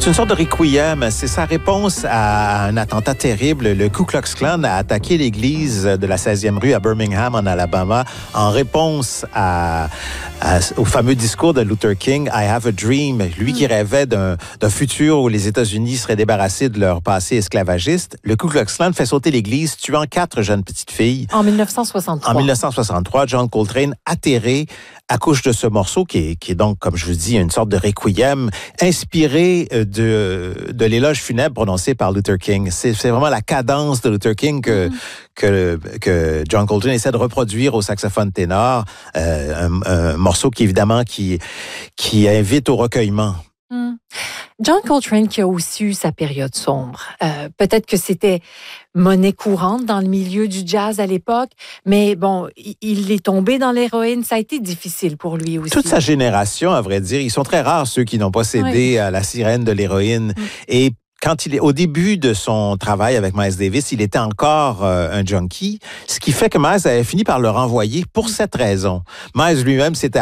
C'est une sorte de requiem. C'est sa réponse à un attentat terrible. Le Ku Klux Klan a attaqué l'église de la 16e rue à Birmingham, en Alabama, en réponse au fameux discours de Luther King, I have a dream. Lui qui rêvait d'un futur où les États-Unis seraient débarrassés de leur passé esclavagiste. Le Ku Klux Klan fait sauter l'église, tuant 4 jeunes petites filles. En 1963. En 1963, John Coltrane, atterré, accouche de ce morceau qui est donc, comme je vous dis, une sorte de requiem inspiré de l'éloge funèbre prononcé par Luther King. C'est vraiment la cadence de Luther King que John Coltrane essaie de reproduire au saxophone ténor, un morceau qui évidemment qui invite au recueillement. John Coltrane qui a aussi eu sa période sombre. Peut-être que c'était monnaie courante dans le milieu du jazz à l'époque, mais bon, il est tombé dans l'héroïne. Ça a été difficile pour lui aussi. Toute sa génération, à vrai dire, ils sont très rares ceux qui n'ont pas cédé à la sirène de l'héroïne. Et quand il est au début de son travail avec Miles Davis, il était encore un junkie, ce qui fait que Miles avait fini par le renvoyer pour cette raison. Miles lui-même s'était